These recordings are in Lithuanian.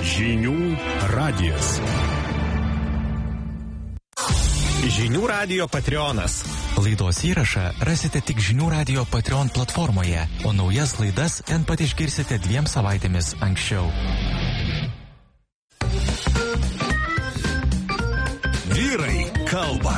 Žinių radijas. Žinių radijo Patreonas. Laidos įrašą rasite tik Žinių radijo Patreon platformoje, o naujas laidas ten pat išgirsite 2 savaitėmis anksčiau. Vyrai kalba.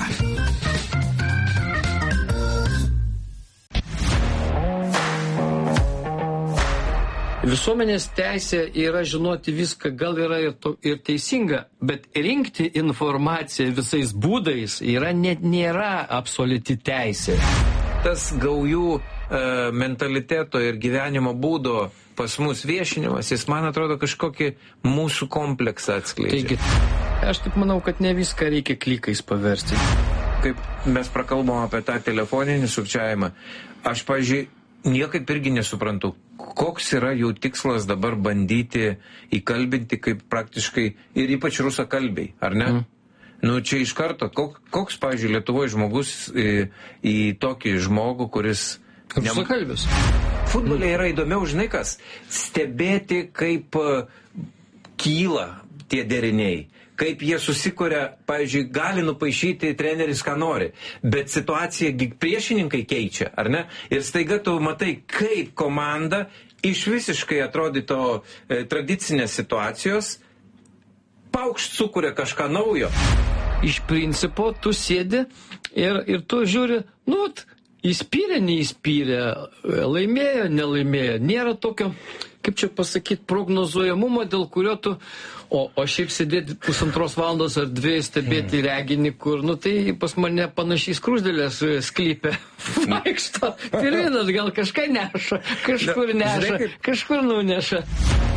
Visuomenės teisė yra žinoti viską, gal yra ir teisinga, bet rinkti informaciją visais būdais nėra absoliuti teisė. Tas gaujų mentaliteto ir gyvenimo būdo pas mus viešinimas, jis, man atrodo, kažkokį mūsų kompleksą atskleidžia. Taigi, aš taip manau, kad ne viską reikia klikais paversti. Kaip mes prakalbom apie tą telefoninį sukčiavimą, aš, pavyzdžiui, niekaip irgi nesuprantu, koks yra jų tikslas dabar bandyti įkalbinti kaip praktiškai ir ypač rusakalbiai, ar ne? Nu, čia iš karto, koks, pavyzdžiui, Lietuvoje žmogus į tokį žmogų, kuris... Rusakalbis. Futbole yra įdomiau, žinai kas, stebėti, kaip kyla tie deriniai. Kaip jie susikuria, pavyzdžiui, gali nupaišyti treneris, ką nori, bet situaciją priešininkai keičia, ar ne? Ir staiga tu matai, kaip komanda iš visiškai atrodyto tradicinės situacijos paukšt sukuria kažką naujo. Iš principo, tu sėdi ir tu žiūri, įspyrė, neįspyrė, laimėjo, nelaimėjo. Nėra tokio, kaip čia pasakyti, prognozuojamumo, dėl kurio tu... O šiaip sėdėti 1,5 valandos ar 2 stebėti reginį, kur, tai pas mane panašiai skruzdėlės sklype vaikšto. Pirminas gal kažką neša, kažkur neša, kažkur nuneša.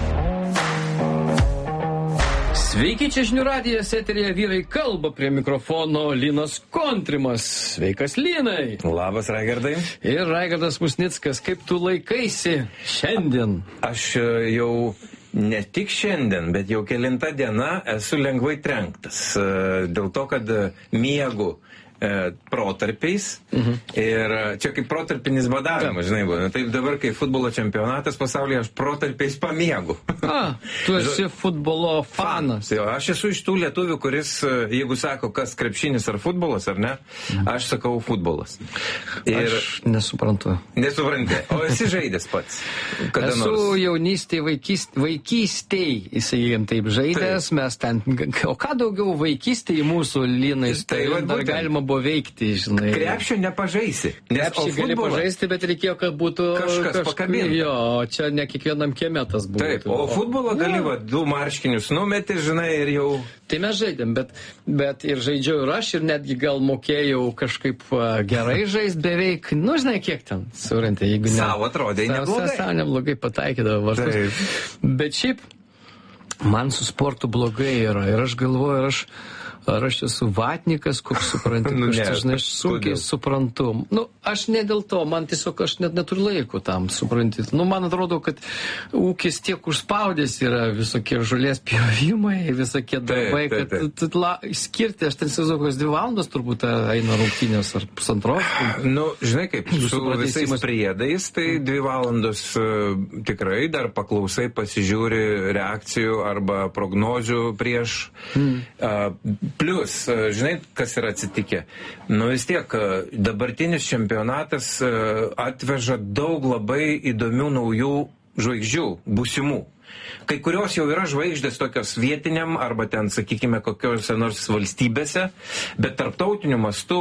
Sveiki, čia Žinių radijas, eteryje Vyrai kalba, prie mikrofono Linas Kontrimas. Sveikas, Linai. Labas, Raigardai. Ir Raigardas Musnickas, kaip tu laikaisi šiandien? Aš jau... Ne tik šiandien, bet jau kelinta diena esu lengvai trenktas. Dėl to, kad miegu protarpiais. Ir čia kaip protarpinis badavimas, žinai, buvo. Taip dabar, kai futbolo čempionatas pasaulyje, aš protarpiais pamiegu. Tu esi futbolo fanas. Aš esu iš tų lietuvių, kuris, jeigu sako, kas krepšinis ar futbolas, ar ne, aš sakau futbolas. Ir aš nesuprantu. Nesupranti. O esi žaidęs pats? Kada esu nors? Jaunystėj, vaikystėj, įsigijom taip žaidęs, mes ten, o ką daugiau vaikystėj mūsų, Linai, dar galima buvo veikti, žinai. Krepšio nepažaisi. Krepšį gali pažaisti, bet reikėjo, kad būtų kažkas pakabinti. Jo, čia ne kiekvienam kieme tas buvo. Taip, o futbolą gali 2 marškinius numeti, žinai, ir jau... Tai mes žaidėm, bet ir žaidžiau ir aš, ir netgi gal mokėjau kažkaip gerai žaisti beveik, žinai, kiek ten surentė, jeigu ne. Savo atrodė neblogai. Savo neblogai pataikydavo vartus. Bet šiaip, man su sportu blogai yra, ir aš galvoju, ar aš esu vatnikas, koks supranti, aš sunkiai suprantu. Aš ne dėl to, man tiesiog aš net neturiu laiko tam, supranti. Man atrodo, kad ūkis tiek užspaudęs yra visokie žolės pjovimai, visokie darbai, kad skirti, aš ten įsivaizduoju, kokios 2 valandos turbūt eina rungtynės ar 1,5. Žinai kaip, su visais priedais, tai 2 valandos tikrai dar paklausai, pasižiūri reakcijų arba prognozių prieš. Plius, žinai, kas yra atsitikę? Vis tiek, dabartinis čempionatas atveža daug labai įdomių naujų žvaigždžių, būsimų. Kai kurios jau yra žvaigždės tokios vietiniam arba ten, sakykime, kokiose nors valstybėse, bet tarptautiniu mastu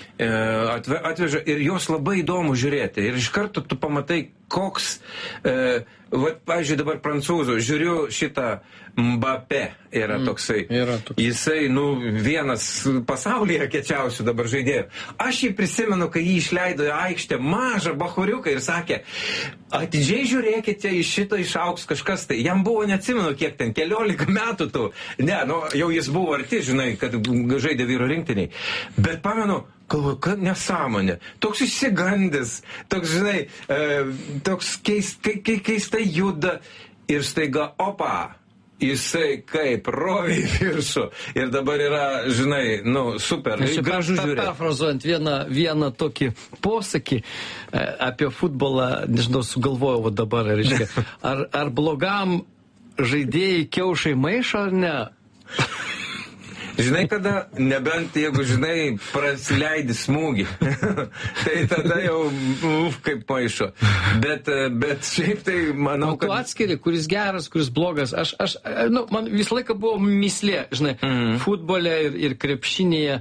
atveža ir jos labai įdomu žiūrėti. Ir iš karto tu pamatai, koks, pavyzdžiui, dabar prancūzų, žiūriu šitą Mbappé yra toksai. Jisai, vienas pasaulyje kiečiausių dabar žaidėjų. Aš jį prisimenu, kai jį išleido į aikštę mažą bachuriuką ir sakė, atidžiai žiūrėkite, iš šito išaugs kažkas tai. Jam buvo, neatsimenu, kiek ten, 14 metų tu. Ne, jau jis buvo arti, žinai, kad žaidė vyro rinktiniai. Bet pamenu, galvoju, kad nesąmonė. Toks išsigandęs, toks, žinai, toks keistai juda ir staiga, opa, jisai kaip rovė į viršų ir dabar yra, žinai, super, gražu žiūrėti. Perfrazuojant vieną tokį posakį apie futbolą, nežinau, sugalvojau dabar, reiškia, ar blogam žaidėjai kiaušai maišo ar ne? Žinai kada, nebent jeigu, žinai, prasileidi smūgį, tai tada jau kaip maišo. Bet šiaip tai manau, kad... Tu atskiri, kuris geras, kuris blogas. Man visą laiką buvo mislė, žinai, futbole ir krepšinėje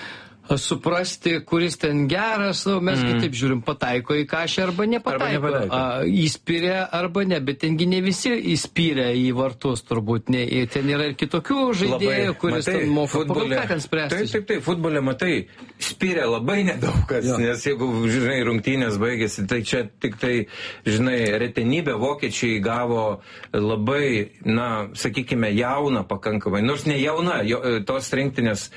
suprasti, kuris ten geras, mes taip žiūrim, pataiko į kašę arba nepataiko. Įspyrė arba ne, bet tengi ne visi įspyrė į vartus turbūt. Ten yra ir kitokių žaidėjų, kuris ten moka pagal ką ten spręsti. Taip, futbole matai, spyrė labai nedaug kas, nes jeigu, žinai, rungtynės baigėsi, tai čia tik tai, žinai, retenybė vokiečiai gavo labai, sakykime, jauną pakankamai, nors ne jauna, tos rinktinės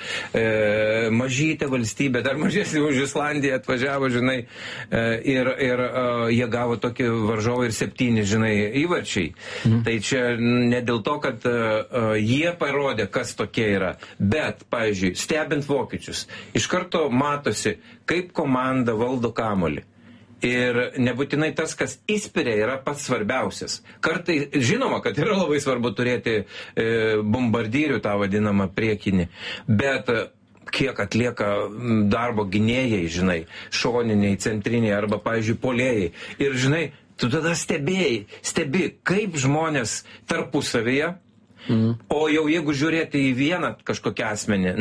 mažytė valstybė, dar mažesnė už Islandiją atvažiavo, žinai, ir jie gavo tokį varžovą ir 7, žinai, įvarčiai. Tai čia ne dėl to, kad jie parodė, kas tokie yra, bet, pavyzdžiui, stebint vokiečius, iš karto matosi, kaip komanda valdo kamuolį. Ir nebūtinai tas, kas įspiria, yra pats svarbiausias. Kartai, žinoma, kad yra labai svarbu turėti bombardyrių, tą vadinamą priekinį, bet kiek atlieka darbo gynėjai, žinai, šoniniai, centriniai arba, pavyzdžiui, puolėjai. Ir, žinai, tu tada stebi, kaip žmonės tarpusavyje, o jau jeigu žiūrėti į vieną kažkokią asmenį,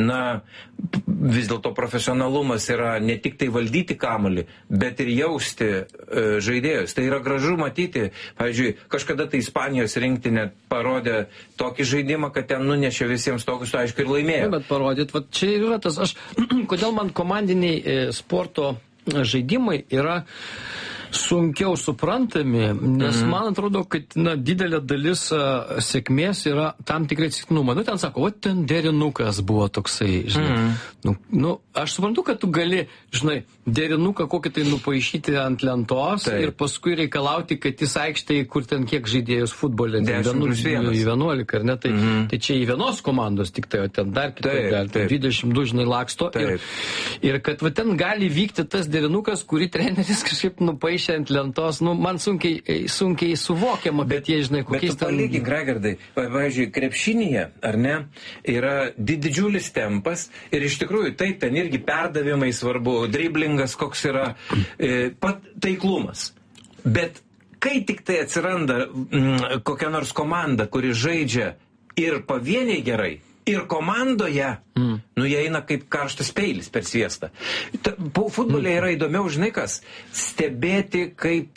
vis dėlto profesionalumas yra ne tik tai valdyti kamuolį, bet ir jausti žaidėjus. Tai yra gražu matyti. Pavyzdžiui, kažkada tai Ispanijos rinktinė parodė tokį žaidimą, kad ten nunešė visiems tokius, aišku, ir laimėjo. Bet parodyt, čia yra tas, kodėl man komandiniai sporto žaidimai yra sunkiau suprantami, nes man atrodo, kad didelė dalis sėkmės yra tam tikrai atsitiktinumai. Ten sako, ten derinukas buvo toksai, žinai. Aš suprantu, kad tu gali, žinai, derinuką kokį tai nupaišyti ant lentos ir paskui reikalauti, kad jis aikštėje, kur ten kiek žaidėjus futbolė, 11, ar ne, tai čia į vienos komandos tik tai, o ten dar kitai, 22, žinai, laksto. Ir kad ten gali vykti tas derinukas, kurį treneris kažkaip nupaišė ant lentos, man sunkiai suvokiama, bet jie, žinai, kokiais ten... Bet tu palygink, Raigardai, pavyzdžiui, krepšinyje, ar ne, yra didžiulis tempas ir iš tikrųjų taip, ten irgi perdavimai svarbu, driblingas, koks yra taiklumas. Bet kai tik tai atsiranda kokia nors komanda, kuri žaidžia ir pavieniai gerai, ir komandoje, jie eina kaip karštas peilis per sviestą. Futbolė yra įdomiau, žinai kas, stebėti, kaip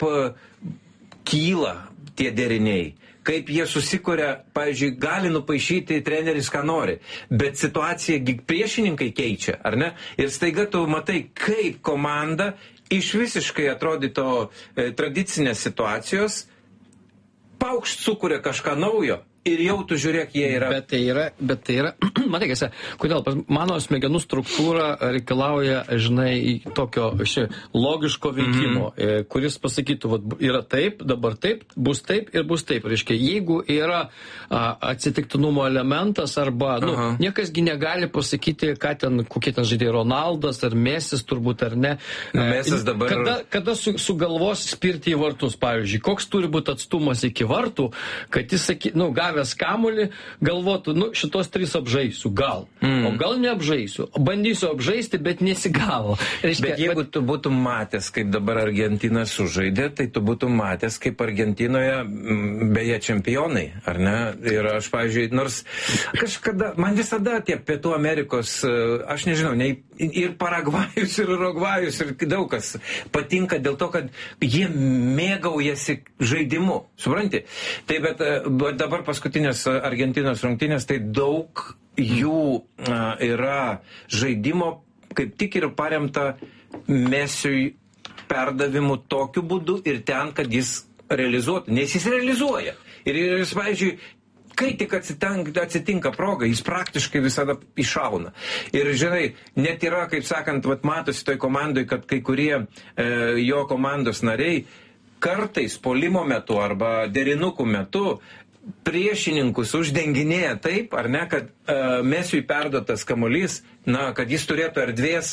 kyla tie deriniai, kaip jie susikuria, pavyzdžiui, gali nupaišyti treneris, ką nori, bet situacija priešininkai keičia, ar ne? Ir staiga tu matai, kaip komanda iš visiškai atrodyto tradicinės situacijos paukšt sukuria kažką naujo. Ir jau tu žiūrėk, jie yra... Bet tai yra, matai, kodėl, mano smegenų struktūra reikalauja, žinai, tokio logiško veikimo, kuris pasakytų, yra taip, dabar taip, bus taip ir bus taip. Reiškia, jeigu yra atsitiktinumo elementas arba, niekasgi negali pasakyti, kokie ten žaidėjai, Ronaldas ar Mesis turbūt ar ne. Mesis dabar... Kada sugalvos spirti į vartus, pavyzdžiui, koks turi būti atstumas iki vartų, kad jis, gavęs kamuolį, galvotų, šitos 3 apžaisiu, gal. O gal neapžaisiu. Bandysiu apžaisti, bet nesigavo. Reiškia, bet jeigu tu būtum matęs, kaip dabar Argentina sužaidė, tai tu būtum matęs, kaip Argentinoje, beje, čempionai, ar ne? Ir aš, pavyzdžiui, nors kažkada, man visada tie Pietų Amerikos, aš nežinau, ir Paragvajus, ir Urugvajus, ir daug kas patinka dėl to, kad jie mėgaujasi žaidimu. Supranti? Tai bet dabar paskutinės Argentinos rungtynės, tai daug jų yra žaidimo kaip tik ir paremta Mesiui perdavimu tokiu būdu ir ten, kad jis realizuotų. Nes jis realizuoja. Ir jis, pavyzdžiui, kai tik atsitinka proga, jis praktiškai visada iššauna. Ir, žinai, net yra, kaip sakant, matosi toj komandai, kad kai kurie jo komandos nariai kartais puolimo metu arba derinukų metu priešininkus uždenginėja taip, ar ne, kad Mesiui perduotas kamuolys, kad jis turėtų erdvės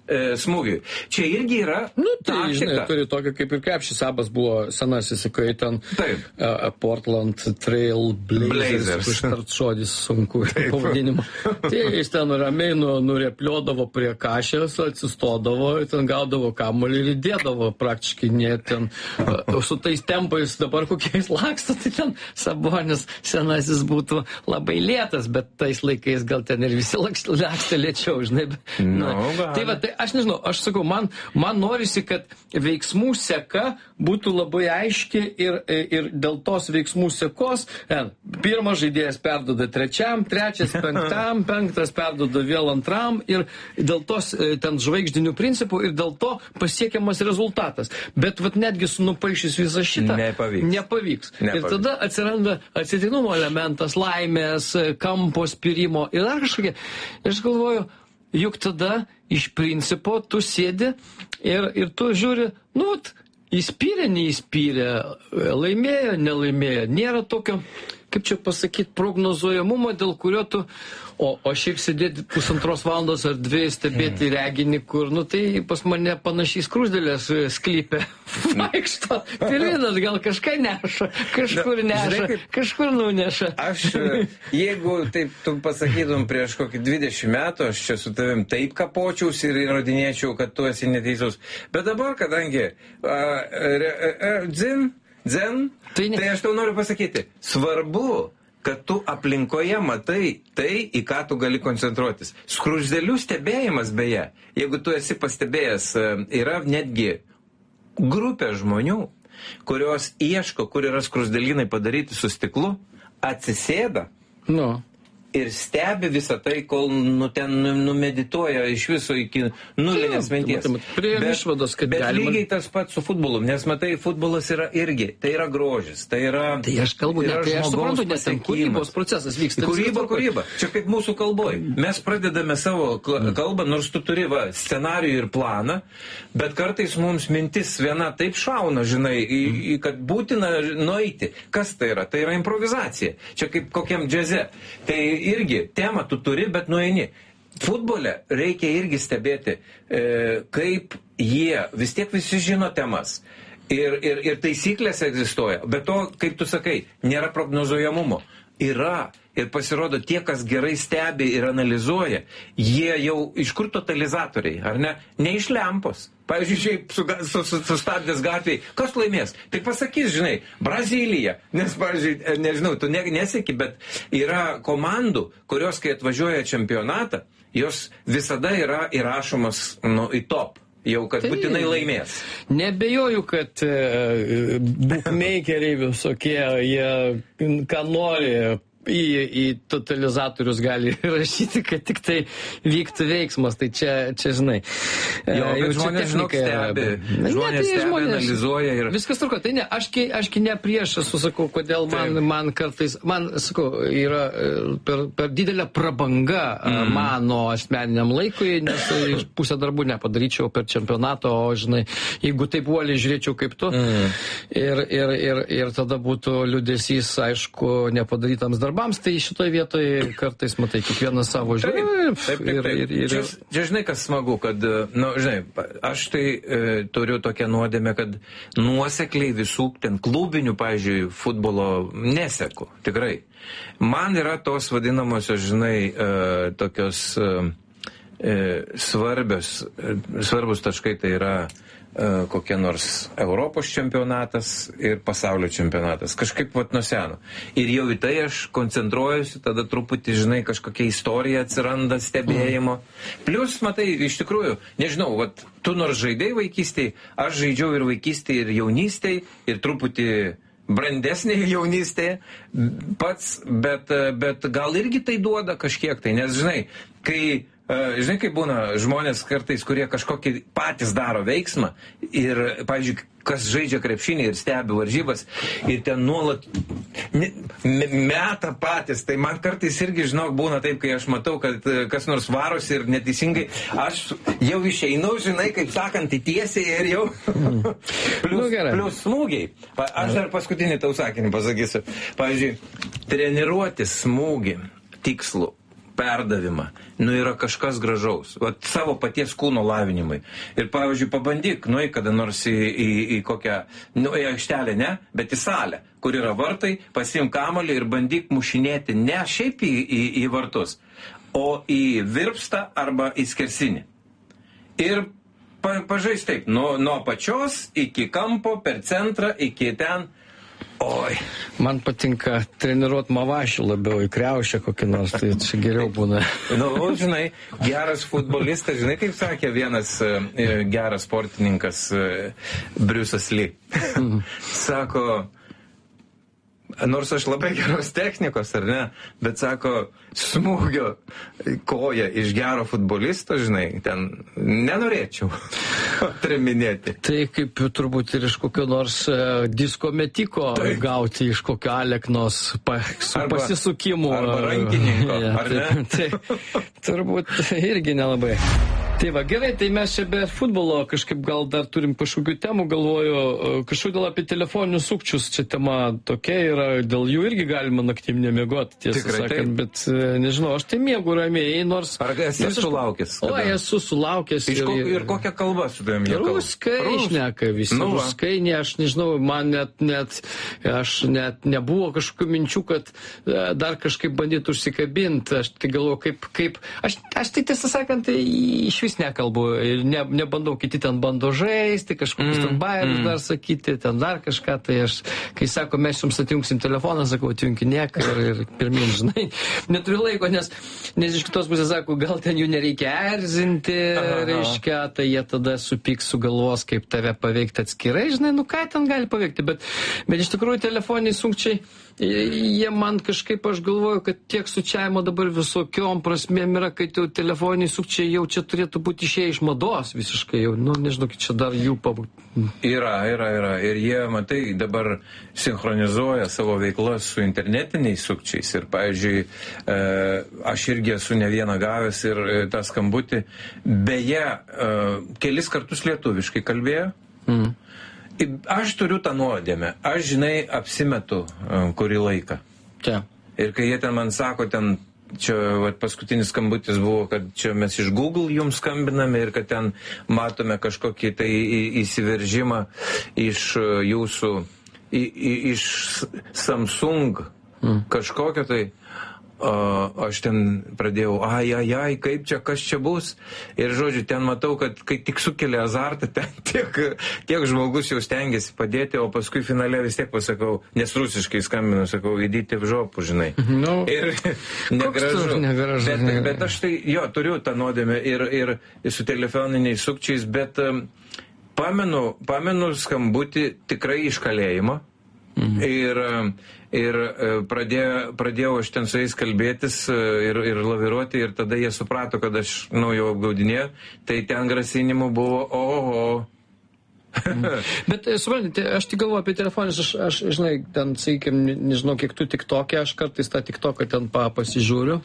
smūgiui. Čia irgi yra tai, žinai, turi tokį kaip ir krepšį, Sabas buvo senasis, kai ten Portland Trail Blazers, užtart žodis sunku pavadinimo. Tai jis ten ramiai nurepliodavo prie kašės, atsistodavo, ten gaudavo kamuolį ir įdėdavo praktiškai net ten su tais tempais dabar kokiais laksto, tai ten Sabonis senasis būtų labai lėtas, bet tais laikais gal ten ir visi lakstė lėčiau, žinai. Tai va, tai aš nežinau, aš sakau, man norisi, kad veiksmų seka būtų labai aiški ir dėl tos veiksmų sekos pirmas žaidėjas perduoda trečiam, trečias penktam, penktas perduoda vėl antram ir dėl tos ten žvaigždinių principų ir dėl to pasiekiamas rezultatas. Bet vat netgi nupaišys visą šitą nepavyks. Ir tada atsiranda atsitiktinumo elementas, laimės, kampo spyrimo ir dar kažkokie. Aš galvoju, juk tada iš principo tu sėdi ir tu žiūri, įspyrė, neįspyrė, laimėjo, nelaimėjo. Nėra tokio, kaip čia pasakyti, prognozuojamumo, dėl kurio tu, o šiaip sėdėti 1,5 valandos ar 2 stebėti reginį, kur, tai pas mane panašiai skruzdėlės sklype vaikšto. Pirminas gal kažką neša, kažkur neša, kažkur nuneša. Aš, jeigu taip tu pasakytum prieš kokį 20 metų, aš čia su tavim taip kapočiaus ir įrodinėčiau, kad tu esi neteisus. Bet dabar, kadangi tai aš tau noriu pasakyti, svarbu, kad tu aplinkoje matai tai, į ką tu gali koncentruotis. Skruzdėlių stebėjimas, beje, jeigu tu esi pastebėjęs, yra netgi grupė žmonių, kurios ieško, kur yra skruzdėlynai padaryti su stiklu, atsisėda ir stebi visą tai, kol ten numedituoja iš viso iki nulinės minties. Bet lygiai tas pats su futbolu, nes matai, futbolas yra irgi, tai yra grožis, tai yra... Tai aš kalbu, tai aš suprantu, nes ten kūrybos procesas vyksta. Kūryba. Čia kaip mūsų kalboj. Mes pradedame savo kalbą, nors tu turi scenarijų ir planą, bet kartais mums mintis viena taip šauna, žinai, kad būtina nueiti. Kas tai yra? Tai yra improvizacija. Čia kaip kokiam džiaze. Tai irgi temą tu turi, bet nueini. Futbole reikia irgi stebėti, kaip jie, vis tiek visi žino temas. Ir taisyklės egzistuoja. Bet to, kaip tu sakai, nėra prognozuojamumo. Yra. Ir pasirodo, tie, kas gerai stebi ir analizuoja, jie jau iš kur totalizatoriai, ar ne? Ne iš lempos. Pavyzdžiui, šiaip sustabdęs gatvėj, kas laimės? Tai pasakys, žinai, Brazilija. Nes, pavyzdžiui, nežinau, tu neseki, bet yra komandų, kurios, kai atvažiuoja čempionatą, jos visada yra įrašomas į top. Jau, kad būtinai laimės. Nebejoju, kad bookmakeriai visokie, jie ką nori į totalizatorius gali rašyti, kad tik tai vyktų veiksmas. Tai čia žinai. Bet žmonės, žinok, stebi. Žmonės stebi, analizuoja. Viskas truko. Tai ne, aški ne prieš, esu, sakau, kodėl man kartais, sakau, yra per didelė prabanga mano asmeniniam laikui, nes pusę darbų nepadaryčiau per čempionatą, o, žinai, jeigu taip uoliai žiūrėčiau kaip tu, ir tada būtų liūdesys, aišku, nepadarytams darbams. Tai šitoje vietoje kartais, matai, kiekvienas savo žiūrė. Taip. Čia žinai, kas smagu, kad, žinai, aš tai turiu tokią nuodėmę, kad nuosekliai visų ten klubinių, pavyzdžiui, futbolo neseku. Tikrai. Man yra tos vadinamosios, žinai, tokios svarbus taškai, tai yra kokie nors Europos čempionatas ir pasaulio čempionatas. Kažkaip nuo seno. Ir jau į tai aš koncentruojuosi, tada truputį, žinai, kažkokia istorija atsiranda, stebėjimo. Plius, matai, iš tikrųjų, nežinau, tu nors žaidėjai vaikystėj, aš žaidžiau ir vaikystėj, ir jaunystėj, ir truputį brandesnė jaunystė pats, bet gal irgi tai duoda kažkiek tai, nes, žinai, žinai, kaip būna žmonės kartais, kurie kažkokį patys daro veiksmą ir, pavyzdžiui, kas žaidžia krepšinį ir stebi varžybas ir ten nuolat meta patys, tai man kartais irgi, žinok, būna taip, kai aš matau, kad kas nors varosi ir neteisingai, aš jau išeinu, žinai, kaip sakant, į tiesiai ir jau plius smūgiai. Aš dar paskutinį tau sakinį pasakysiu. Pavyzdžiui, treniruoti smūgį tikslų perdavimą, yra kažkas gražaus, savo paties kūno lavinimui. Ir pavyzdžiui, pabandyk, kada nors į kokią, į aikštelę, ne, bet į salę, kur yra vartai, pasiimk kamuolį ir bandyk mušinėti ne šiaip į vartus, o į virpstą arba į skersinį. Ir pažais taip, nuo pačios iki kampo, per centrą, iki ten. Oi. Man patinka treniruot Mavašį labiau į kriaušę kokį nors, tai čia geriau būna. Žinai, geras futbolistas, žinai, kaip sakė vienas geras sportininkas Briusas Lee. Sako, nors aš labai geros technikos, ar ne, bet sako, smūgio koja iš gero futbolisto, žinai, ten nenorėčiau treminėti. Tai kaip turbūt ir iš kokio nors disko metiko gauti iš kokio Aleknos pasisukimų. Arba rankininko, ar ne? Tai turbūt irgi nelabai. Tai va, gerai, tai mes čia be futbolo kažkaip gal dar turim kažkokių temų, galvoju, kažkodėl apie telefoninius sukčius, čia tema tokia yra, dėl jų irgi galima naktim nemiegoti, tiesą sakant, bet nežinau, aš tai miegu ramiai, nors... Ar esi sulaukęs? O, esu sulaukęs. Ir kokią kalbą su tavimi jie kalba? Ruskai šneka visi, ruskai, aš nežinau, man aš net nebuvo kažkokių minčių, kad dar kažkaip bandytų užsikabinti, aš tai galvoju, kaip aš tai tiesą sakant, tai iš vis nekalbu ir nebandau, kiti ten bando žaisti, kažkokius ten bairius dar sakyti, ten dar kažką, tai aš, kai sako, mes jums atjungsim telefoną, sakau, atjunkinėk ir pirmin, žinai, neturiu laiko, nes iš kitos pusės sako, gal ten jų nereikia erzinti, reiškia, tai jie tada supyks sugalvos, kaip tave paveikti atskirai, žinai, ką ten gali paveikti, bet iš tikrųjų telefoniniai sukčiai, jie man kažkaip, aš galvoju, kad tiek sučiavimo dabar visokiom prasmėm yra, kad jau telefoniniai sukčiai jau čia turėtų būti išėję iš mados visiškai jau, nežinau, kad čia dar jų Yra. Ir jie, matai, dabar sinchronizuoja savo veiklas su internetiniais sukčiais. Ir, pavyzdžiui, aš irgi esu ne vieną gavęs ir tą skambutį. Beje, kelis kartus lietuviškai kalbėjo. Aš turiu tą nuodėmę. Aš, žinai, apsimetu kurį laiką. Čia. Ir kai jie ten man sako, čia paskutinis skambutis buvo, kad čia mes iš Google jums skambiname ir kad ten matome kažkokį tai įsiveržimą iš jūsų, iš Samsung kažkokio tai. Aš ten pradėjau, kaip čia, kas čia bus. Ir žodžiu, ten matau, kad kai tik sukelia azartą, ten tiek žmogus jau stengiasi padėti, o paskui finale vis tiek pasakau, nes rusiškai skambinu, sakau, įdyti v žopų, žinai. Ir negražu. Bet aš tai, turiu tą nuodėmę ir su telefoniniais sukčiais, bet pamenu skambutį tikrai iš kalėjimo. Ir pradėjau aš ten su jais kalbėtis ir laviruoti, ir tada jie suprato, kad aš jau apgaudinėjau, tai ten grasinimų buvo oho. Bet suprantate, aš tik galvoju apie telefonus, aš žinai, ten, sakykime, nežinau, kiek tu TikTok'e, aš kartais tą TikTok'ą ten pasižiūriu,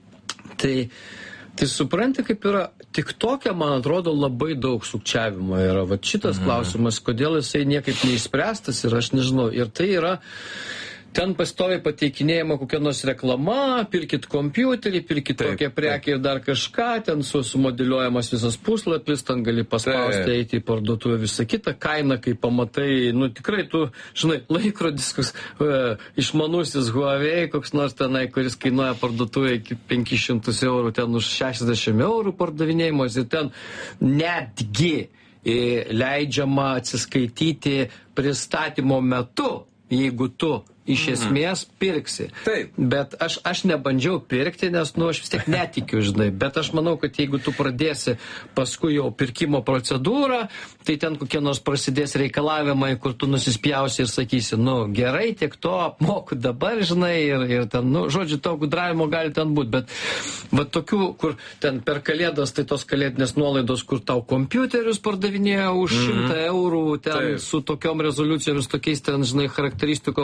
tai supranti, kaip yra, TikTok'e, man atrodo, labai daug sukčiavimo yra. Va šitas klausimas, kodėl jisai niekaip neišspręstas ir aš nežinau. Ir tai yra, ten pastoviai pateikinėjama kokia nors reklama, pirkit kompiuterį, pirkit tokią prekę ir dar kažką, ten sumodeliuojamas visas puslapis, ten gali paspausti, eiti į parduotuvę, visą kitą, kaina, kai pamatai, tikrai tu, žinai, laikrodis, išmanusis Huawei, koks nors tenai, kuris kainuoja parduotuvę iki 500 eurų, ten už 60 eurų pardavinėjimas ir ten netgi leidžiama atsiskaityti pristatymo metu, jeigu tu iš esmės pirksi. Taip. Bet aš nebandžiau pirkti, nes, aš vis tiek netikiu, žinai. Bet aš manau, kad jeigu tu pradėsi paskui jau pirkimo procedūrą, tai ten kokie nors prasidės reikalavimai, kur tu nusispjausi ir sakysi, gerai, tiek to apmoku dabar, žinai, ir ten, žodžiu, to gudravimo gali ten būti. Bet va tokių, kur ten per kalėdas, tai tos kalėdinės nuolaidos, kur tau kompiuterius pardavinėjo už 100 eurų, ten su tokiom rezoliucijomis, tokiais ten, žinai, charakteristikom, kad iš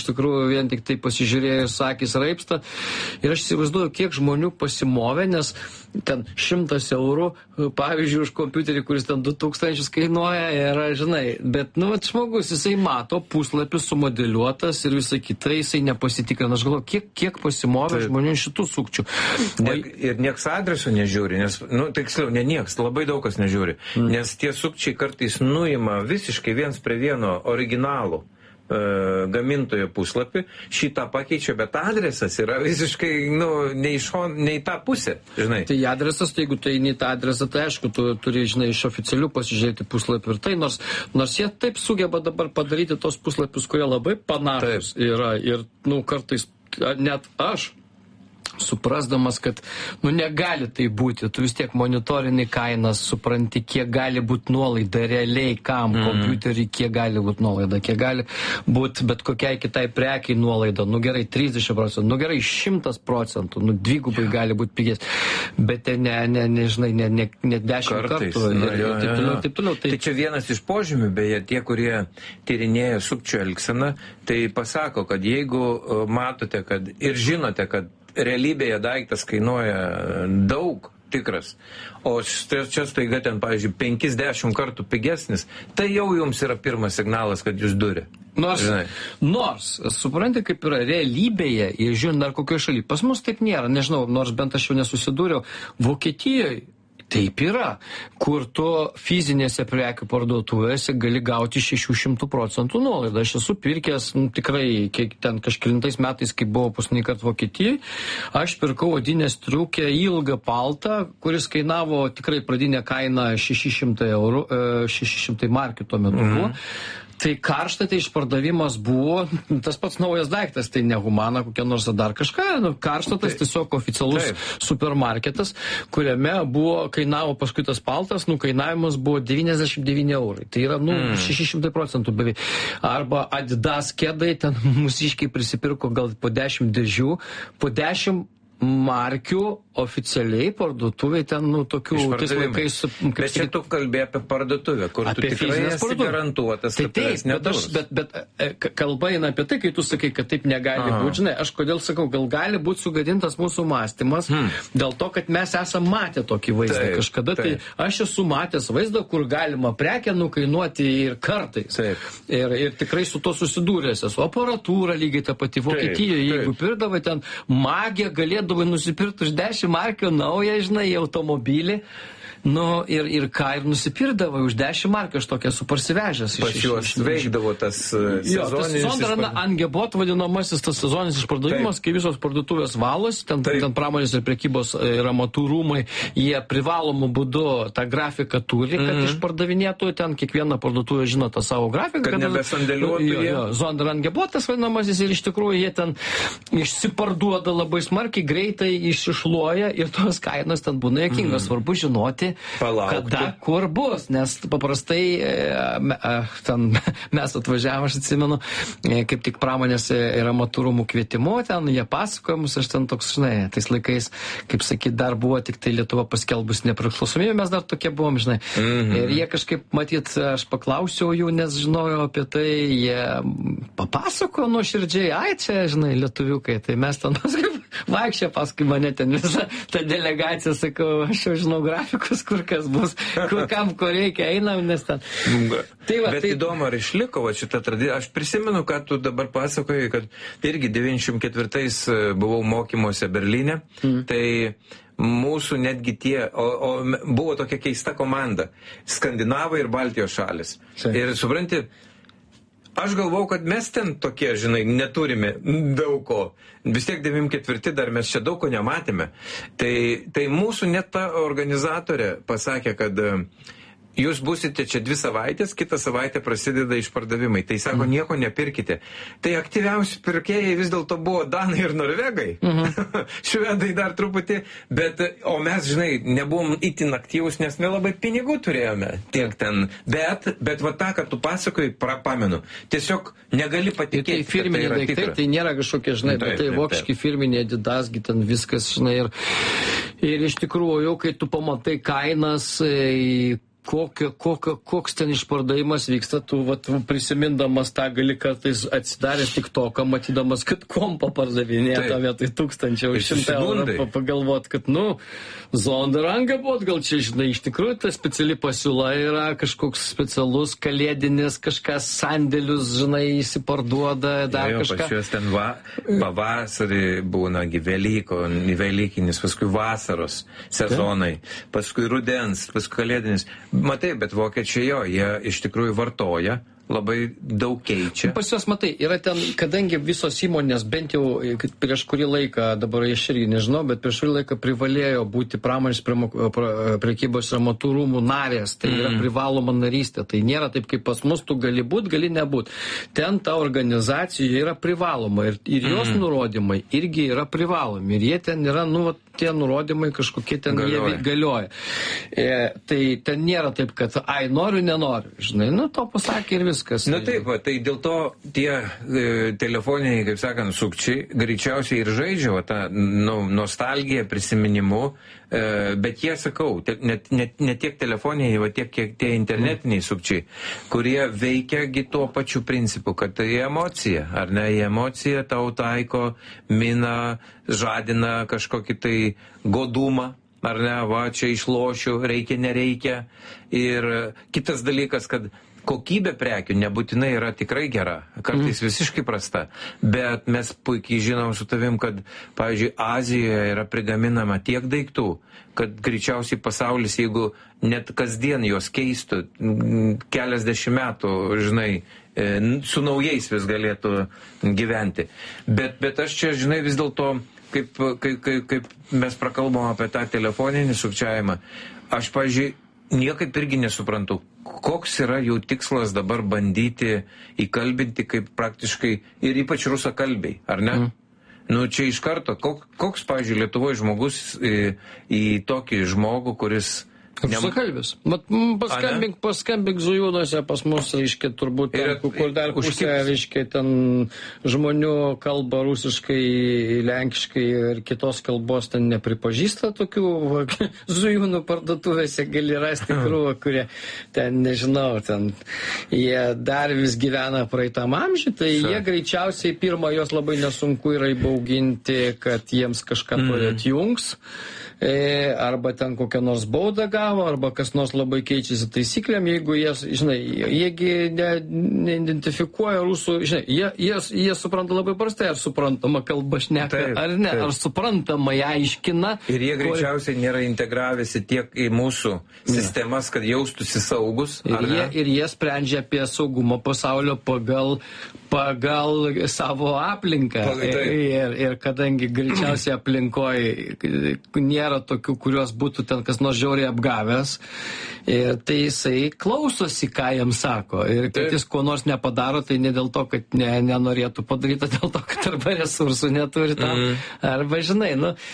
tikrųjų vien tik tai pasižiūrėjus akys raipsta. Ir aš įsivaizduoju, kiek žmonių pasimovė, nes ten 100 eurų, pavyzdžiui, už kompiuterį, kuris ten 2000 kainuoja, yra, žinai, bet, žmogus, jisai mato puslapis sumodeliuotas ir visą kitą, jisai nepasitikrina. Aš galvoju, kiek pasimovė žmonių šitų sukčių. Ir nieks adreso nežiūri, nes, tiksliau, ne nieks, labai daug kas nežiūri, nes tie sukčiai kartais nuima visiškai viens prie vieno originalų gamintojo puslapį, šitą pakeičia, bet adresas yra visiškai, ne į tą pusę, žinai. Tai adresas, tai jeigu tai ne į tą adresą, tai aišku, tu turi, žinai, iš oficialių pasižiūrėti puslapį ir tai, nors jie taip sugeba dabar padaryti tos puslapius, kurie labai panašus yra ir, kartais net aš, suprasdamas, kad, negali tai būti, tu vis tiek monitorini kainas, supranti, kiek gali būti nuolaida realiai, kam kompiuterį, kiek gali būti nuolaida, kiek gali būti bet kokiai kitai prekiai nuolaida, gerai 30%, gerai 100%, dvigubai gali būti pigės, bet nežinai, ne 10 kartų ir taip toliau. Tai čia vienas iš požymių, beje, tie, kurie tyrinėja sukčių elgseną, tai pasako, kad jeigu matote, kad ir žinote, kad realybėje daiktas kainuoja daug tikras, o čia staiga ten, pavyzdžiui, 50 kartų pigesnis, tai jau jums yra pirmas signalas, kad jūs duri. Nors, supranti, kaip yra realybėje, ir žiūrint dar kokioje šalyje, pas mus taip nėra, nežinau, nors bent aš jau nesusidūriau, Vokietijoje taip yra, kur tu fizinėse prekių parduotuvėse gali gauti 600% nuolaidą. Aš esu pirkęs, tikrai, ten kažkelintais metais, kai buvau paskutinį kartą Vokietijoje, aš pirkau odinę striukę ilgą paltą, kuris kainavo tikrai pradinę kainą 600 eurų, 600 markių tuo metu buvo. Tai karšta, tai išpardavimas buvo tas pats naujas daiktas, tai ne Humana kokia nors dar kažką, karšta, tas tiesiog oficialus supermarketas, kuriame kainavo paskui tas paltas, kainavimas buvo 99 eurai. Tai yra, 600% beveik. Arba Adidas kedai, ten mūsiškai prisipirko gal po 10 diržių, po 10 markių oficialiai parduotuviai ten, tais laikais... Bet čia tu kalbė apie parduotuvę, kur tu tikrai esi garantuotas, kad tavęs nedurs. Bet kalba eina apie tai, kai tu sakai, kad taip negali būti. Žinai, aš kodėl sakau, gal gali būti sugadintas mūsų mąstymas, dėl to, kad mes esam matę tokį vaizdą kažkada. Tai aš esu matęs vaizdą, kur galima prekę nukainuoti ir kartais. Ir tikrai su to susidūręs esu. Aparatūra lygiai ta pati Vokietijoje, jeigu pirdavai ten magiją, galėdavai nusipirkti už 10 markių naują, žinai, automobilį. Ir ką, ir nusipirkdavo už 10 markių, aš tokia esu parsivežęs. Pas juos veikdavo tas sezoninis... Angebot vadinamasis tas sezoninis išpardavimas, kai visos parduotuvės valos, ten pramonės ir prekybos ir amatų rūmai, jie privalomų būdu tą grafiką turi, kad išpardavinėtų, ten kiekviena parduotuvė žino tą savo grafiką. Kad nebesandėliuotų. Zonderangebotas vadinamasis ir iš tikrųjų jie ten išsiparduoda labai smarkiai, greitai išsišluoja ir tos kainos ten būna juokingos. Svarbu žinoti, kada, kur bus, nes paprastai ten mes atvažiavome, aš atsimenu, kaip tik pramonės ir amatų rūmų kvietimu, ten jie pasakojimus, aš ten toks, žinai, tais laikais, kaip sakyt, dar buvo tik tai Lietuva paskelbus nepriklausomybę, mes dar tokie buvom, žinai. Ir jie kažkaip, matyt, aš paklausiau jų, nes žinojau apie tai, jie papasako nuoširdžiai, ai čia, žinai, lietuviukai, tai mes ten vaikščia paskui mane ten visą tą delegaciją, sakau, aš jau žinau grafikus, kur kas bus, kam ko reikia, einam, nes ten. Bet įdomu, ar išliko šitą tradiciją. Aš prisimenu, kad tu dabar pasakojai, kad irgi 94-ais buvau mokymuose Berlyne, tai mūsų netgi buvo tokia keista komanda, Skandinavai ir Baltijos šalis. Ir supranti, aš galvau, kad mes ten tokie, žinai, neturime daug ko. Vis tiek 94 dar mes čia daug ko nematėme. Tai mūsų net ta organizatorė pasakė, kad jūs būsite čia 2 savaitės, kitą savaitę prasideda išpardavimai. Tai sako, nieko nepirkite. Tai aktyviausi pirkėjai vis dėlto buvo danai ir norvegai. Švedai dar truputį, o mes, žinai, nebuvom itin aktyvus, nes nelabai pinigų turėjome tiek ten. Bet va tą, kad tu pasakoji, pamenu. Tiesiog negali patikėti, tai firminiai daiktai, tai nėra kažkokie, žinai, bet tai vokiški firminiai Adidasgi, ten viskas, žinai, ir iš tikrųjų, kai tu pamatai kainas, koks ten išpardavimas vyksta, tu prisimindamas tą gali kartais atsidaręs TikToką, matydamas, kad kompą pardavinėja tą vietoj 1000 už 100 eurų, pagalvot, kad, zondą rangą buvo, gal čia, žinai, iš tikrųjų ta speciali pasiūla yra kažkoks specialus kalėdinis, kažkas sandėlius, žinai, įsiparduoda, dar kažką. Pas juos ten pavasarį būna Velykinis, paskui vasaros sezonai, paskui rudens, paskui kalėdinis. Matai, bet vokiečiai jie iš tikrųjų vartoja, labai daug keičia. Pas juos, matai, yra ten, kadangi visos įmonės, bent jau prieš kurį laiką, dabar aš irgi nežinau, bet prieš kurį laiką privalėjo būti pramonės prekybos ir amatų rūmų narės, tai yra privaloma narystė, tai nėra taip, kaip pas mus, tu gali būt, gali nebūt. Ten ta organizacija yra privaloma ir jos nurodymai irgi yra privalomi ir jie ten yra, tie nurodymai kažkokie ten galioja. Tai ten nėra taip, kad noriu, nenoriu, žinai, to pasakė ir viskas. Na taip, tai dėl to tie telefoniniai, kaip sakant, sukčiai greičiausiai ir žaidžia tą nostalgiją, prisiminimu, bet jie, sakau, ne tiek telefoniniai, tiek tie internetiniai sukčiai, kurie veikiagi tuo pačiu principu, kad tai emocija, ar ne, emocija tau taiko, mina, žadina kažkokį tai godumą, ar ne, čia išlošiu, reikia, nereikia. Ir kitas dalykas, kad kokybė prekių nebūtinai yra tikrai gera, kartais visiškai prasta, bet mes puikiai žinom su tavim, kad, pavyzdžiui, Azijoje yra prigaminama tiek daiktų, kad greičiausiai pasaulis, jeigu net kasdien jos keistų, keliasdešimt metų, žinai, su naujais vis galėtų gyventi. Bet aš čia, žinai, vis dėlto, kaip mes prakalbom apie tą telefoninį sukčiavimą, aš, pavyzdžiui, niekaip irgi nesuprantu, koks yra jų tikslas dabar bandyti įkalbinti kaip praktiškai ir ypač rusakalbiai, ar ne? Čia iš karto, koks, pavyzdžiui, Lietuvoje žmogus į tokį žmogų, kuris Rusakalbis. Paskambink Zujūnuose pas mus, reiškia, turbūt, kur dar pusė, reiškia, ten žmonių kalba rusiškai, lenkiškai ir kitos kalbos ten nepripažįsta tokių Zujūnų parduotuvėse gali rasti krūvą, kurie ten, nežinau, ten jie dar vis gyvena praeitam amžiui, tai jie greičiausiai pirmą jos labai nesunku yra įbauginti, kad jiems kažką atjungs. Arba ten kokią nors baudą gavo, arba kas nors labai keičiasi taisyklėm, jeigu jie, žinai, jiegi neidentifikuoja rusų, žinai, jie supranta labai prastai, ar suprantama kalba šneka, ar ne, ar suprantama ją aiškina. Ir jie greičiausiai nėra integravęsi tiek į mūsų sistemas, kad jaustųsi saugus. Ir jie sprendžia apie saugumą pasaulio pagal savo aplinką. Ir kadangi greičiausiai aplinkoje nėra tokių, kuriuos būtų ten kas nors žiauriai apgavęs, tai jisai klausosi, ką jam sako. Ir kad jis ko nors nepadaro, tai ne dėl to, kad nenorėtų padaryti, dėl to, kad arba resursų neturi tam, arba žinai.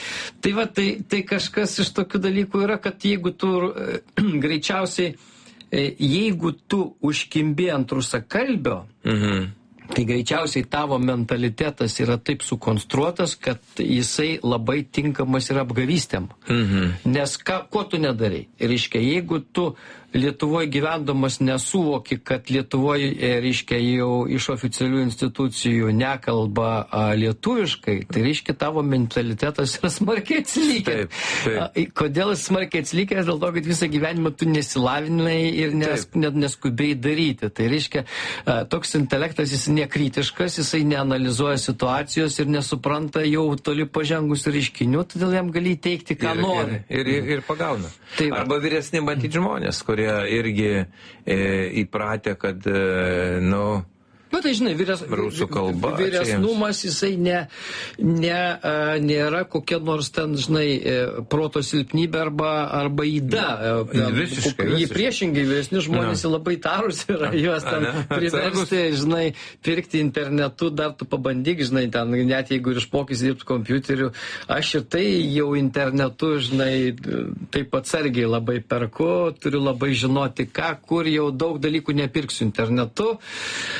Tai kažkas iš tokių dalykų yra, kad jeigu tu greičiausiai, jeigu tu užkimbi ant rusakalbio, tai greičiausiai tavo mentalitetas yra taip sukonstruotas, kad jisai labai tinkamas yra apgavystėm. Nes ko tu nedarai? Reiškia, jeigu tu Lietuvoje gyvendamas nesuvoki, kad Lietuvoje, reiškia, jau iš oficialių institucijų nekalba lietuviškai, tai reiškia, tavo mentalitetas yra smarkiai atsilikęs. Kodėl jis smarkiai atsilikęs? Dėl to, kad visą gyvenimą tu nesilavinai ir neskubėjai daryti. Tai reiškia, toks intelektas, jis nekritiškas, jisai neanalizuoja situacijos ir nesupranta jau toli pažengusių reiškinių, todėl jam gali įteikti, ką nori. Ir pagauna. Arba vyresni matyti žmonės, kurie irgi įpratę, kad, tai žinai, rusų kalba. Vyresnumas jisai nėra kokia nors ten, žinai, proto silpnybė arba įda. Jį priešingai, vyresni žmonės labai tarus yra, juos ten priversti, žinai, pirkti internetu, dar tu pabandyk, žinai, ten, net jeigu ir išmokys dirbti kompiuteriu, aš ir tai jau internetu, žinai, taip atsargiai labai perku, turiu labai žinoti, kur jau daug dalykų nepirksiu internetu.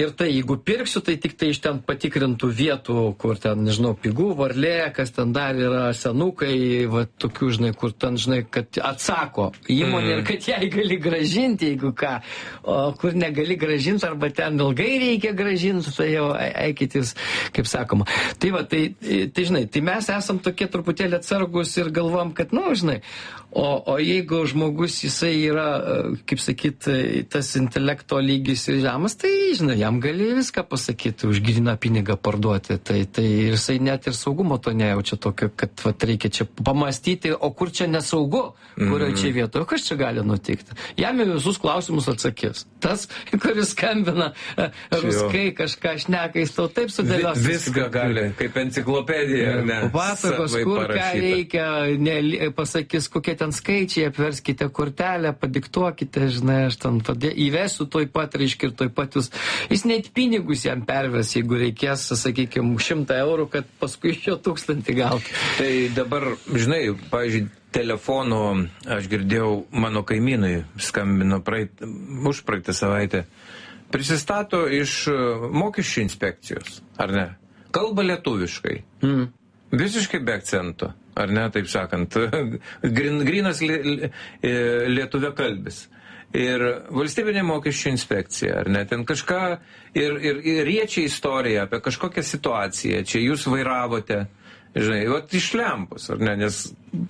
Ir tai, jeigu pirksiu, tai tik tai iš ten patikrintų vietų, kur ten, nežinau, pigų, varlė, kas ten dar yra, senukai, va, tokių, žinai, kur ten, žinai, kad atsako įmonė ir kad jai gali gražinti, jeigu ką, o kur negali gražinti, arba ten ilgai reikia gražinti, tai jau eikit jūs, kaip sakoma. Tai va, tai žinai, tai mes esam tokie truputėlį atsargus ir galvom, kad, nu, žinai, o jeigu žmogus, jisai yra, kaip sakyt, tas intelekto lygis ir žemas, tai, žinai, jam gali viską pasakyti, už gryną pinigą parduoti. Tai jisai net ir saugumo to nejaučia tokio, kad vat, reikia čia pamastyti, o kur čia nesaugu, kurioje čia vietoje, kas čia gali nutikti. Jam į visus klausimus atsakys. Tas, kuris skambina, ruskai kažką šneka, jis tau taip sudėlios. Viską gali, kaip enciklopedija, ar ne? Pasakos, kur ką reikia, pasakys, kokie ten skaičiai, apverskite kortelę, padiktuokite, žinai, aš ten įvesiu toj pat, reiškia, ir toj pat jis net pinigus jam perves, jeigu reikės, sakykime, 100 eurų, kad paskui iš jo 1000 gauti. Tai dabar, žinai, pavyzdžiui, telefonu, aš girdėjau, mano kaimynui skambino užpraeitą savaitę, prisistato iš mokesčių inspekcijos, ar ne? Kalba lietuviškai. Visiškai be akcento, ar ne, taip sakant, grynas lietuvė kalbis. Ir valstybinė mokesčių inspekcija, ar ne, ten kažką, ir riečia istoriją apie kažkokią situaciją, čia jūs vairavote, žinai, vat iš lempos, ar ne, nes...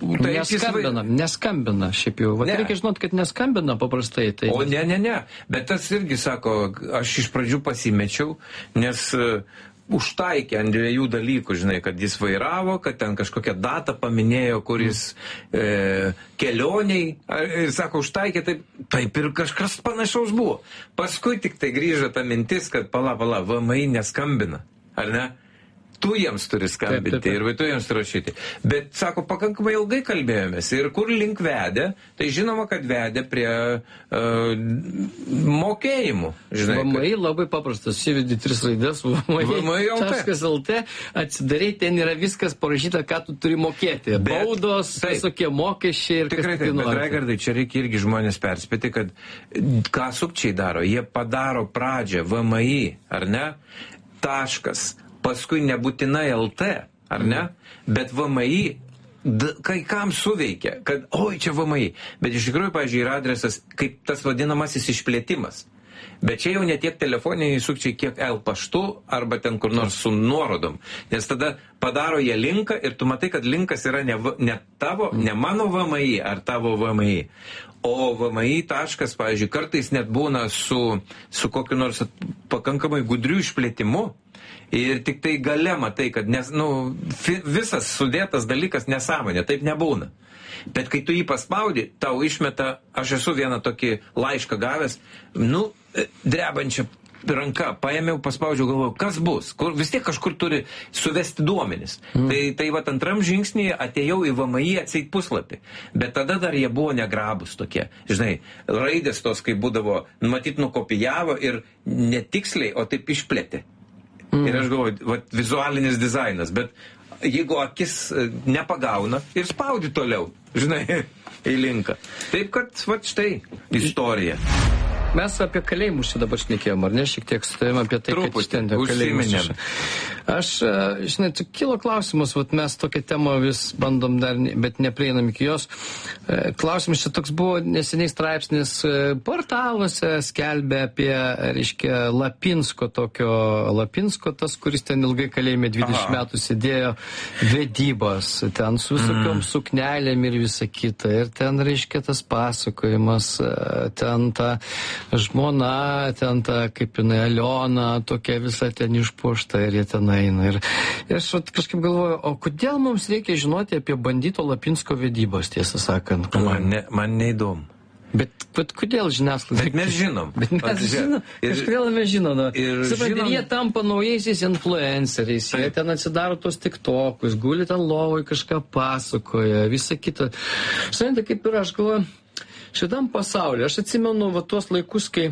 Neskambina šiaip jau, vat reikia žinot, kad neskambina paprastai. Tai... O ne, bet tas irgi sako, aš iš pradžių pasimečiau, nes... užtaikė ant 2 dalykų, žinai, kad jis vairavo, kad ten kažkokią datą paminėjo, kuris kelioniai, ir sako, užtaikė, taip ir kažkas panašaus buvo. Paskui tik tai grįžo ta mintis, kad pala, VMI neskambina, ar ne? Tu jiems turi skambinti taip. Ir tu jiems turi rašyti. Bet, sako, pakankamai ilgai kalbėjomės. Ir kur link vedė, tai žinoma, kad vedė prie mokėjimų. Žinai, VMI labai paprastas, įvedi 3 raidės, VMI.lt, atsidarai, ten yra viskas parašyta, ką tu turi mokėti. Baudos, visokie mokesčiai ir tikrai taip, bet Raigardai, čia reikia irgi žmonės perspėti, kad ką sukčiai daro, jie padaro pradžią VMI, ar ne, taškas, paskui nebūtinai LT, ar ne? Bet VMI kai kam suveikia, kad oi, čia VMI. Bet iš tikrųjų, pavyzdžiui, yra adresas kaip tas vadinamasis išplėtimas. Bet čia jau ne tiek telefoniniai sukčiai, kiek L paštu arba ten kur nors su nuorodom. Nes tada padaro jie linką ir tu matai, kad linkas yra ne tavo, ne mano VMI ar tavo VMI. O VMI taškas, pavyzdžiui, kartais net būna su kokiu nors pakankamai gudriu išplėtimu. Ir tik tai gale matai, kad visas sudėtas dalykas nesąmonė, taip nebūna. Bet kai tu jį paspaudi, tau išmeta, aš esu vieną tokį laišką gavęs, drebančią ranką, paėmiau, paspaudžiau, galvoju, kas bus, vis tiek kažkur turi suvesti duomenis. Tai va antram žingsnyje atėjau į VMI atseit puslapį, bet tada dar jie buvo negrabus tokie, žinai, raidės tos, kai būdavo, matyt, nukopijavo ir netiksliai, o taip išplėtė. Ir aš galvoju, vizualinis dizainas, bet jeigu akis nepagauna ir spaudi toliau, žinai, į linką. Taip, kad, štai, istorija. Mes apie kalėjimus čia dabar šnekėjom, ar ne, šiek tiek su tavim apie tai, kad ten kalėjimus. Aš, žinai, kilo klausimas, mes tokią temą vis bandom dar, bet neprieinam iki jos. Klausimas čia toks buvo neseniai straipsnis portaluose, skelbė apie, reiškia, Lapinsko, tas, kuris ten ilgai kalėjime 20 metų sėdėjo, vedybas, ten su visokiom suknelėm ir visa kita. Ir ten, reiškia, tas pasakojimas, ten ta žmona, ten ta, kaip jinai, Aliona, tokia visa ten išpuošta ir jie ten eina. Ir aš kažkaip galvoju, o kodėl mums reikia žinoti apie bandito Lapinsko vedybas, tiesą sakant? Man neįdomu. Bet kodėl žiniasklaida? Bet mes žinom. Kažkodėl mes žinom. Ir jie tampa naujaisiais influenceriais, jie ten atsidaro tos tiktokus, guli ten lovoj, kažką pasakoja, visa kita. Žinai, kaip ir aš galvoju, šitam pasaulyje, aš atsimenu tuos laikus, kai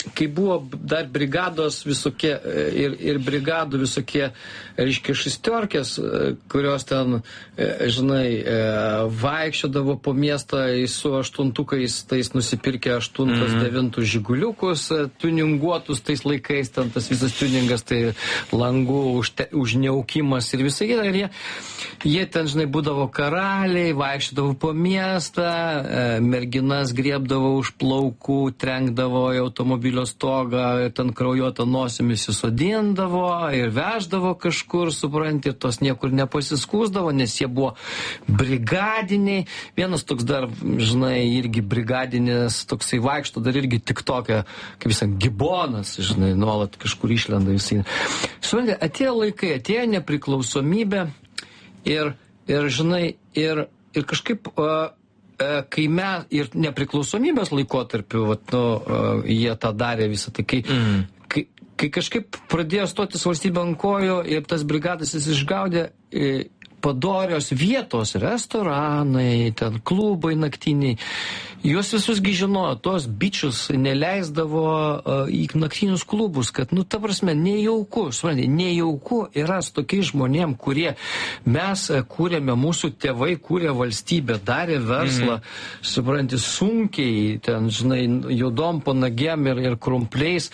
kai buvo dar brigados visokie ir brigadų visokie, reiškia, šestiorkės, kurios ten, žinai, vaikščiodavo po miestą su aštuntukais, tais nusipirkę 8-9 žiguliukus, tuninguotus tais laikais, ten tas visas tuningas, tai langų užniaukimas ir visai. Ir jie ten, žinai, būdavo karaliai, vaikščiodavo po miestą, merginas griebdavo už plaukų, trenkdavo į automobilio stogą, ten kraujuotą nosimis įsodindavo ir veždavo kažkur, supranti, ir tos niekur nepasiskūsdavo, nes jie buvo brigadiniai. Vienas toks dar, žinai, irgi brigadinis, toksai vaikšto, dar irgi tik tokia, kaip jis, gibonas, žinai, nuolat kažkur išlenda visi. Supranti, atėjo laikai, atėjo nepriklausomybė ir žinai, ir kažkaip kai mes ir nepriklausomybės laikotarpiu, jie tą darė visą, tai kai kažkaip pradėjo stotis valstybė ant kojų ir tas brigadas jis išgaudė padorios vietos, restoranai, ten klubai naktiniai, juos visusgi žinojo, tos bičius neleisdavo į naktinius klubus, kad, ta prasme, nejauku, nejauku yra su tokiais žmonėm, kurie mes kūrėme, mūsų tėvai kūrė valstybę, darė verslą, supranti, sunkiai, ten, žinai, judom panagėm ir krumpliais.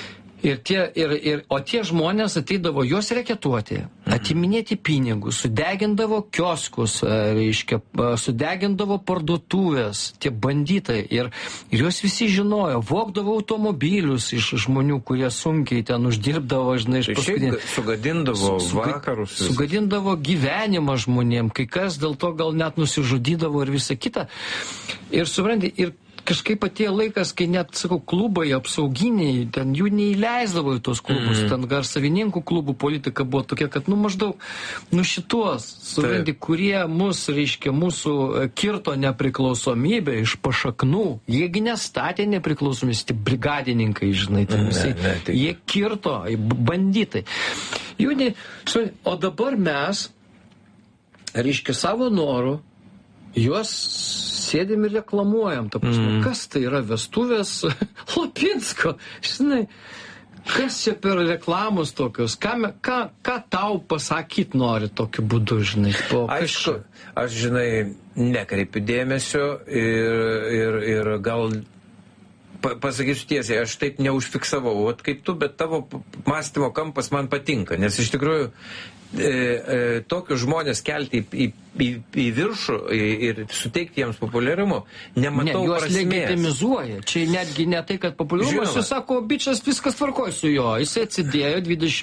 O tie žmonės ateidavo juos reketuoti, atiminėti pinigus, sudegindavo kioskus, reiškia, sudegindavo parduotuvės, tie banditai. Ir juos visi žinojo, vogdavo automobilius iš žmonių, kurie sunkiai ten uždirbdavo, žinai, iš paskutinį. Sugadindavo vakarus. Sugadindavo gyvenimą žmonėm, kai kas dėl to gal net nusižudydavo ir visa kita. Ir supranti, ir kažkaip atėjo laikas, kai net, sakau, klubai apsauginiai, ten jų neįleisdavo į tos klubus, ten gar savininkų klubų politika buvo tokia, kad, maždaug, šitos, supranti, kurie reiškia, mūsų kirto nepriklausomybę iš pašaknų, jiegi nestatė nepriklausomybės, tai brigadininkai, žinai, ten visi, jie kirto, banditai. O dabar mes, reiškia, savo norų, juos sėdėm ir reklamuojam, ta prasme, kas tai yra vestuvės Lapinsko, žinai, kas čia per reklamos tokios, ką tau pasakyt nori tokiu būdu, žinai. Aišku, aš, žinai, nekreipiu dėmesio ir gal pasakysiu tiesiai, aš taip neužfiksavau, kaip tu, bet tavo mąstymo kampas man patinka, nes iš tikrųjų tokius žmonės kelti į viršų ir suteikti jiems populiarumo, nematau prasmės. Juos legitimizuoja. Čia netgi ne tai, kad populiarumas, jis sako, bičas viskas tvarkoj su jo. Jis atsidėjo 20